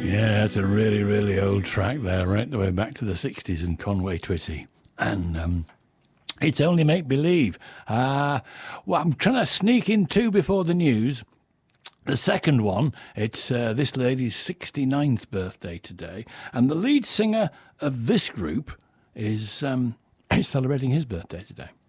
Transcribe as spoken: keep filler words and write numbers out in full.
Yeah, it's a really, really old track there, right the way back to the sixties in Conway Twitty. And um, it's only make-believe. Uh, well, I'm trying to sneak in two before the news. The second one, it's uh, this lady's sixty-ninth birthday today, and the lead singer of this group is, um, is celebrating his birthday today.